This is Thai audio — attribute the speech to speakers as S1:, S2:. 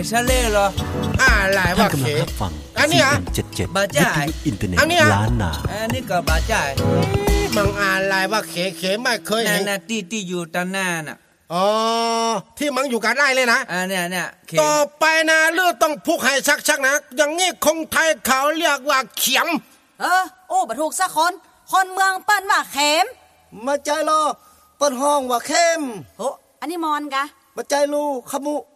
S1: ชาเล่เหรอ
S2: อะไรวะเขอันนี้อ่ะ
S1: บาจ่าย
S3: อินเทอร์เน็ตล้านนา
S1: อันนี้ก็บาจ่าย
S2: มังอะไรวะเขไม่เคยเห็น
S1: น่ะที่อยู่ตาหน้าน่ะ
S2: อ๋อที่มังอยู่กันได้เลยนะ
S1: เนี่ย
S2: ต่อไปนะเลือดต้องพุกให้ชักนะอย่างงี้คงไทยเขาเรียกว่าเข็ม
S4: โอ้บ่ถูกซะคนเมืองปั้นว่าเข็ม
S5: มาใจรอเปิ้นห้องว่าเข้ม
S4: โหอันนี้มอนกะ
S5: มาใจลูขมุ